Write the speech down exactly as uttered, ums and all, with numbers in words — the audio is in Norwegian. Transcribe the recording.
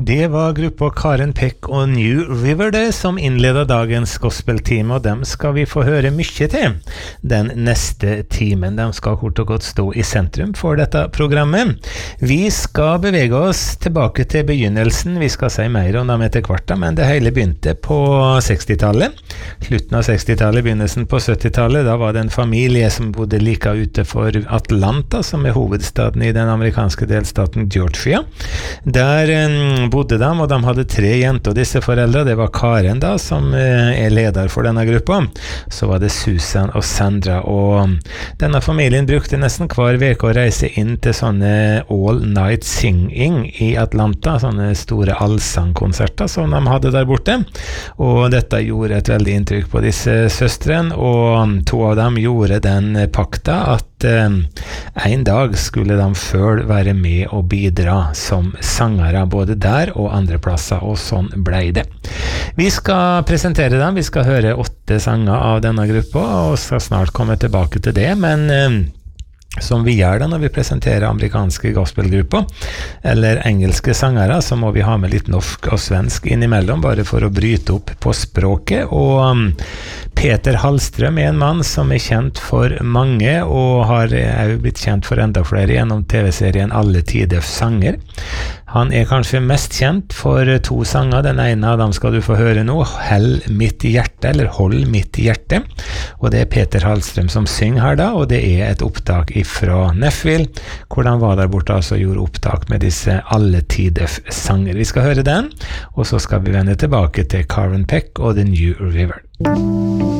Det var gruppa Karen Peck og New River det som innleder dagens gospeltime, og dem skal vi få høre mye til den neste timen. De skal kort og godt stå i sentrum for dette programmet. Vi skal bevege oss tilbake til begynnelsen. Vi skal si mer om dem etter hvert, men det hele begynte på sekstitallet. Slutten av sekstitallet, begynnelsen på syttitallet. Da var det en familie som bodde like ute for Atlanta, som er hovedstaden i den amerikanske delstaten Georgia. Der bodde de, og de hadde tre jenter, og disse foreldre, det var Karen da, som er leder for denne gruppa. Så var det Susan og Sandra, og denne familien brukte nesten hver veke å reise inn til sånne all night singing i Atlanta, sånne store allsangkonserter som de hadde der borte, og dette gjorde et veldig inntrykk på disse søstrene, og to av dem gjorde den pakta at en dag skulle de selv være med og bidra som sangere, både der og andre plasser, og sånn ble det. Vi skal presentere dem, vi skal høre åtte sanger av denne gruppa, og skal snart komme tilbake til det, men som vi gjør da når vi presenterer amerikanske gospelgrupper eller engelske sangere, så må vi ha med litt norsk og svensk innimellom, bare for å bryte opp på språket. Og um, Peter Hallstrøm er en mann som er kjent for mange, og har er blitt kjent for enda flere gjennom tv-serien Alle Tiders Sanger. Han er kanskje mest kjent for to sanger. Den ene av dem skal du få høre nå, Hell mitt hjerte, eller Hold mitt hjerte. Og det er Peter Hallstrøm som synger her da, og det er et opptak fra Nashville, hvor han var der borte og gjorde opptak med disse Alle Tiders Sanger. Vi skal høre den, og så skal vi vende tilbake til Karen Peck og The New River.